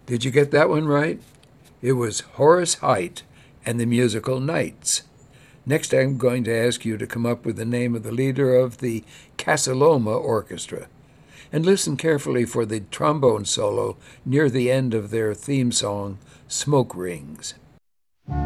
Did you get that one right? It was Horace Heidt and the musical Knights. Next, I'm going to ask you to come up with the name of the leader of the Casa Loma Orchestra. And listen carefully for the trombone solo near the end of their theme song, Smoke Rings.